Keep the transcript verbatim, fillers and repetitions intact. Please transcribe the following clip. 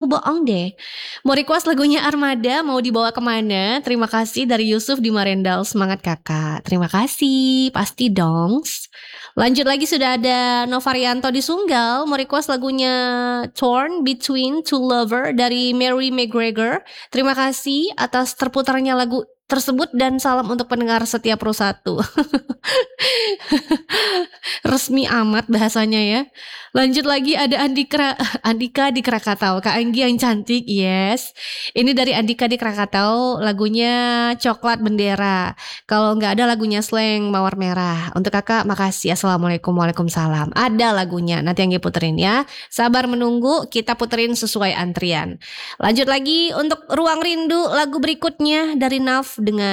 bohong deh. Mau request lagunya Armada, mau dibawa kemana? Terima kasih dari Yusuf di Marendal. Semangat kakak. Terima kasih, pasti dong. Lanjut lagi sudah ada Novarianto di Sunggal. Mau request lagunya Torn Between Two Lover dari Mary McGregor. Terima kasih atas terputarnya lagu tersebut dan salam untuk pendengar setia Pro satu. Resmi amat bahasanya ya. Lanjut lagi ada Andika Andika di Krakatau. Kak Anggi yang cantik, yes. Ini dari Andika di Krakatau, lagunya Coklat Bendera. Kalau nggak ada lagunya Slang Mawar Merah. Untuk kakak makasih. Assalamualaikum, waalaikumsalam. Ada lagunya, nanti Anggi puterin ya. Sabar menunggu, kita puterin sesuai antrian. Lanjut lagi untuk Ruang Rindu, lagu berikutnya dari Naf dengan